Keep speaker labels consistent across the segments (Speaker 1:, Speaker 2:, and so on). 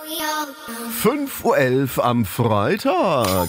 Speaker 1: 5:11 Uhr am Freitag.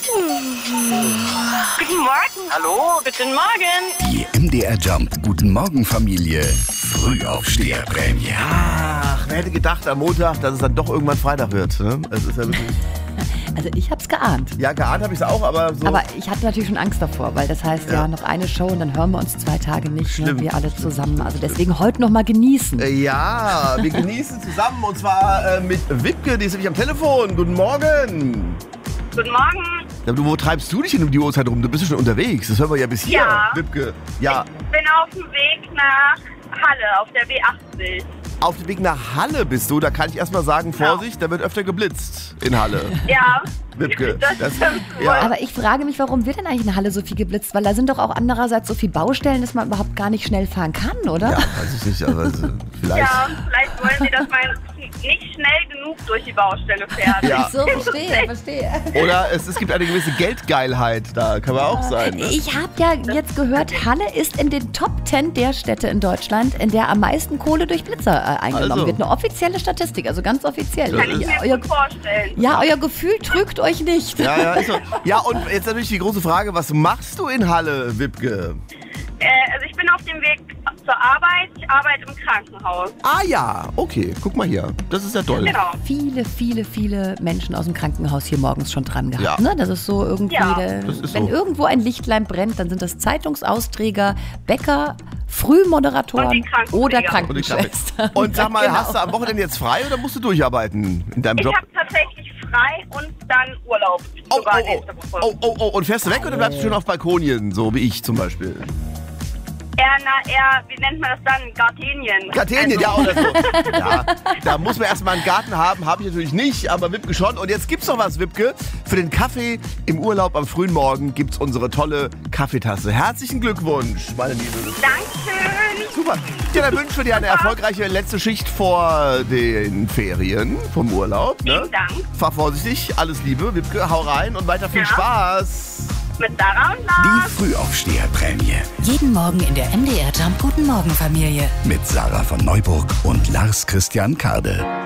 Speaker 2: Guten Morgen. Hallo, guten Morgen.
Speaker 3: Die MDR Jump Guten Morgen Familie Frühaufsteherprämie.
Speaker 1: Ach, wer hätte gedacht am Montag, dass es dann doch irgendwann Freitag wird. Ne? Es ist ja wirklich...
Speaker 4: Also ich hab's geahnt.
Speaker 1: Ja, geahnt habe ich es auch, aber so...
Speaker 4: Aber ich hatte natürlich schon Angst davor, weil das heißt ja noch eine Show und dann hören wir uns 2 Tage nicht, ne, wir alle zusammen. Also deswegen heute noch mal genießen.
Speaker 1: Ja, wir genießen zusammen und zwar mit Wipke, die ist nämlich am Telefon. Guten Morgen.
Speaker 2: Guten Morgen.
Speaker 1: Ja, wo treibst du dich denn um die Uhrzeit rum? Du bist ja schon unterwegs, das hören wir ja bis hier,
Speaker 2: Ja.
Speaker 1: Wipke. Ja,
Speaker 2: Ich bin auf dem Weg nach Halle auf der B80.
Speaker 1: auf dem Weg nach Halle bist du. Da kann ich erstmal sagen, Vorsicht, da wird öfter geblitzt in Halle.
Speaker 2: Ja.
Speaker 1: Wipke.
Speaker 2: Das stimmt wohl.
Speaker 1: ja.
Speaker 4: Aber ich frage mich, warum wird denn eigentlich in Halle so viel geblitzt? Weil da sind doch auch andererseits so viele Baustellen, dass man überhaupt gar nicht schnell fahren kann, oder?
Speaker 1: Ja, weiß ich nicht, aber vielleicht...
Speaker 2: Ja, vielleicht wollen sie, dass man nicht schnell genug durch die Baustelle fährt.
Speaker 1: Ja.
Speaker 4: So, verstehe.
Speaker 1: Oder es gibt eine gewisse Geldgeilheit da, kann man auch sein. Ne?
Speaker 4: Ich habe ja jetzt gehört, Halle ist in den Top 10 der Städte in Deutschland, in der am meisten Kohle durch Blitzer eingenommen
Speaker 1: Also.
Speaker 4: wird. Eine offizielle Statistik, also ganz offiziell.
Speaker 2: Kann ich mir gut vorstellen.
Speaker 4: Ja, euer Gefühl trügt euch nicht.
Speaker 1: Ja, ist so. Ja, und jetzt natürlich die große Frage, was machst du in Halle, Wipke?
Speaker 2: Also ich bin auf dem Weg zur Arbeit. Ich arbeite im Krankenhaus.
Speaker 1: Ah ja, okay, guck mal hier, das ist ja toll.
Speaker 2: Genau.
Speaker 4: Viele Menschen aus dem Krankenhaus hier morgens schon dran gehabt.
Speaker 1: Ja.
Speaker 4: Ne? Das ist so irgendwie,
Speaker 2: Ja.
Speaker 1: Das ist
Speaker 4: wenn
Speaker 1: so.
Speaker 4: irgendwo ein Lichtlein brennt, dann sind das Zeitungsausträger, Bäcker, Frühmoderatoren
Speaker 2: Und die Krankenpfleger.
Speaker 4: oder
Speaker 1: Und,
Speaker 4: Krankenschwestern.
Speaker 1: und sag mal,
Speaker 4: Genau.
Speaker 1: hast du am Wochenende jetzt frei oder musst du durcharbeiten in deinem
Speaker 2: Ich
Speaker 1: Job?
Speaker 2: habe tatsächlich frei und dann Urlaub. Sogar nächste Woche.
Speaker 1: Und fährst du weg oder bleibst du schön auf Balkonien, so wie ich zum Beispiel?
Speaker 2: Wie nennt man das dann? Gartenien.
Speaker 1: Gartenien,
Speaker 2: Also,
Speaker 1: ja, oder so. Ja, da muss man erstmal einen Garten haben, habe ich natürlich nicht, aber Wipke schon. Und jetzt gibt's noch was, Wipke. Für den Kaffee im Urlaub am frühen Morgen gibt's unsere tolle Kaffeetasse. Herzlichen Glückwunsch, meine Liebe.
Speaker 2: Dankeschön.
Speaker 1: Super. Ja, dann wünschen wir dir eine erfolgreiche letzte Schicht vor den Ferien, vom Urlaub. Ne?
Speaker 2: Vielen Dank.
Speaker 1: Fahr vorsichtig, alles Liebe, Wipke, hau rein und weiter viel
Speaker 2: Ja.
Speaker 1: Spaß.
Speaker 2: Mit Sarah und
Speaker 3: Die
Speaker 2: Lars.
Speaker 3: Frühaufsteherprämie
Speaker 5: Jeden Morgen in der MDR Jump Guten Morgen Familie.
Speaker 3: mit Sarah von Neuburg und Lars Christian Karde.